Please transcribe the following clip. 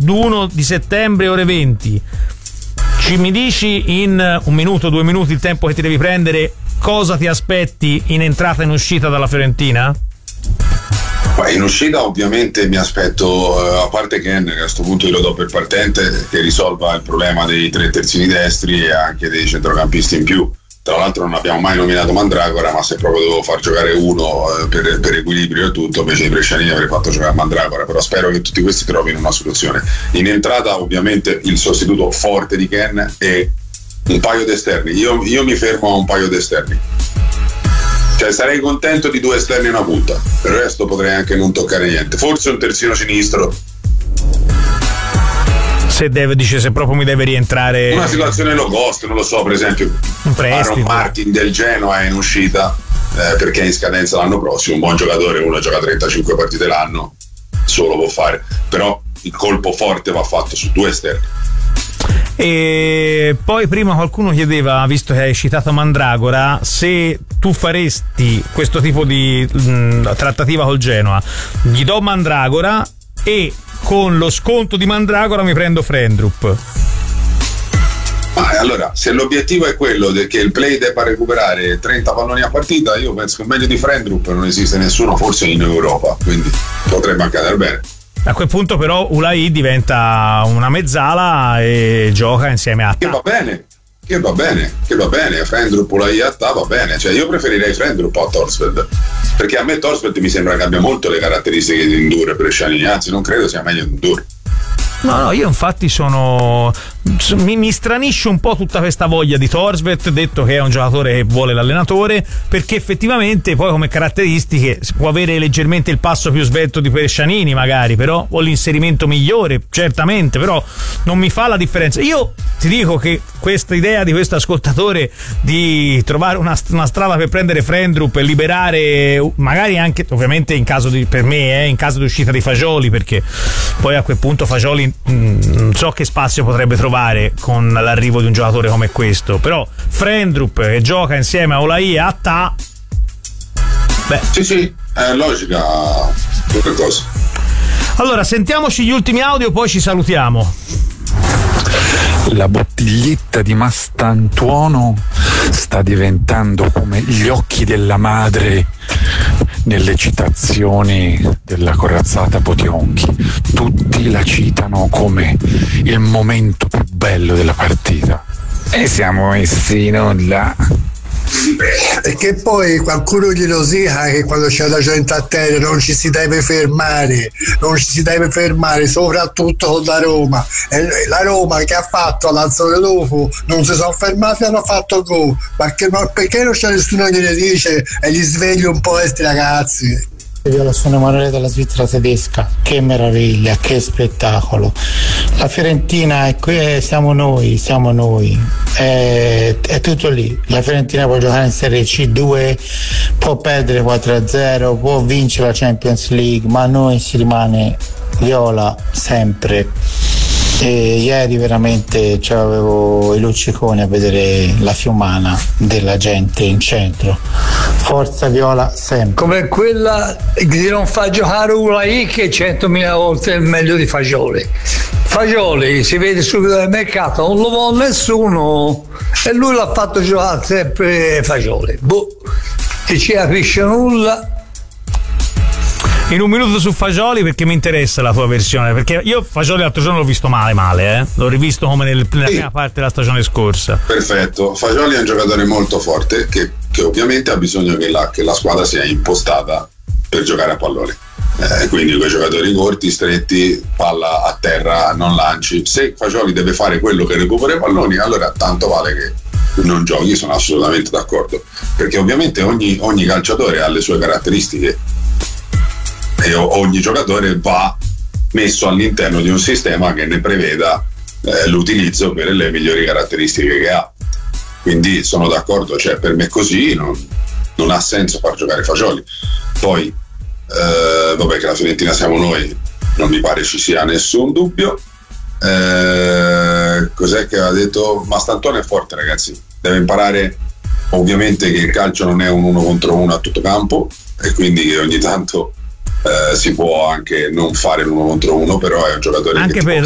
1 di settembre ore 20. Mi dici in 1 minuto, 2 minuti, il tempo che ti devi prendere, cosa ti aspetti in entrata e in uscita dalla Fiorentina? In uscita ovviamente mi aspetto, a parte Ken, che a questo punto io lo do per partente, che risolva il problema dei 3 terzini destri e anche dei centrocampisti in più. Tra l'altro non abbiamo mai nominato Mandragora, ma se proprio devo far giocare uno per equilibrio e tutto, invece di Brescianini avrei fatto giocare Mandragora, però spero che tutti questi trovino una soluzione. In entrata ovviamente il sostituto forte di Ken e un paio di esterni. Io mi fermo a un paio di esterni. Cioè sarei contento di 2 esterni e una punta, per il resto potrei anche non toccare niente, forse un terzino sinistro se proprio mi deve rientrare una situazione low cost, non lo so, per esempio un prestito. Aaron Martin del Genoa è in uscita perché è in scadenza l'anno prossimo, un buon giocatore, uno gioca 35 partite l'anno, solo può fare, però il colpo forte va fatto su 2 esterni. E poi prima qualcuno chiedeva, visto che hai citato Mandragora, se tu faresti questo tipo di trattativa col Genoa. Gli do Mandragora e con lo sconto di Mandragora mi prendo Frendrup. Allora, se l'obiettivo è quello che il play debba recuperare 30 palloni a partita, io penso che meglio di Frendrup non esiste nessuno, forse in Europa, quindi potrebbe anche andare bene. A quel punto però Ulai diventa una mezzala e gioca insieme a Che va bene, Frendrup, Ulai a va bene, cioè io preferirei Frendrup a Torsveld, perché a me Torsveld mi sembra che abbia molto le caratteristiche di Ndour e Brescianini, anzi non credo sia meglio di Ndour. No, io infatti mi stranisce un po' tutta questa voglia di Torsveld, detto che è un giocatore che vuole l'allenatore, perché effettivamente poi come caratteristiche può avere leggermente il passo più svelto di Brescianini magari, però o l'inserimento migliore certamente, però non mi fa la differenza. Io ti dico che questa idea di questo ascoltatore di trovare una strada per prendere Frendrup e liberare magari anche, ovviamente in caso di, per me in caso di uscita di Fagioli, perché poi a quel punto Fagioli non so che spazio potrebbe trovare con l'arrivo di un giocatore come questo, però Frendrup che gioca insieme a Olai e a Ta, sì, è logica qualche cosa. Allora sentiamoci gli ultimi audio, poi ci salutiamo. La bottiglietta di Mastantuono sta diventando come gli occhi della madre nelle citazioni della corazzata Potionchi. Tutti la citano come il momento più bello della partita e siamo messi in onda. E che poi qualcuno gli rosica che quando c'è la gente a terra non ci si deve fermare, soprattutto con la Roma. E la Roma che ha fatto l'Azzurro dopo non si sono fermati, hanno fatto gol, perché non c'è nessuno che gli dice e gli sveglia un po' questi ragazzi. Violazione morale della Svizzera tedesca, che meraviglia, che spettacolo. La Fiorentina è qui, siamo noi, è tutto lì. La Fiorentina può giocare in Serie C2, può perdere 4-0, può vincere la Champions League, ma noi si rimane viola sempre. E ieri veramente avevo i lucciconi a vedere la fiumana della gente in centro. Forza viola sempre. Come quella di non far giocare Ulai, che 100.000 volte è meglio di Fagioli. Fagioli si vede subito nel mercato, non lo vuole nessuno e lui l'ha fatto giocare sempre Fagioli. E ci capisce nulla. In un minuto su Fagioli, perché mi interessa la tua versione, perché io Fagioli l'altro giorno l'ho visto male, l'ho rivisto come nella prima parte della stagione scorsa. Perfetto, Fagioli è un giocatore molto forte che ovviamente ha bisogno che la squadra sia impostata per giocare a pallone, quindi quei giocatori corti, stretti, palla a terra, non lanci. Se Fagioli deve fare quello che recupera i palloni, allora tanto vale che non giochi, sono assolutamente d'accordo, perché ovviamente ogni calciatore ha le sue caratteristiche e ogni giocatore va messo all'interno di un sistema che ne preveda l'utilizzo per le migliori caratteristiche che ha. Quindi sono d'accordo, cioè per me così non ha senso far giocare Fagioli. Poi che la Fiorentina siamo noi non mi pare ci sia nessun dubbio. Cos'è che aveva detto? Mastantuono è forte, ragazzi, deve imparare ovviamente che il calcio non è un 1 contro 1 a tutto campo e quindi che ogni tanto si può anche non fare l'1 contro 1, però è un giocatore anche che